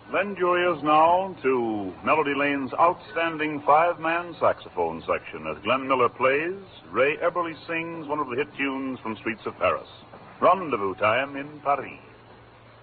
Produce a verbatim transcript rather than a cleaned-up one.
Lend your ears now to Melody Lane's outstanding five-man saxophone section as Glenn Miller plays, Ray Eberly sings one of the hit tunes from Streets of Paris, Rendezvous Time in Paris.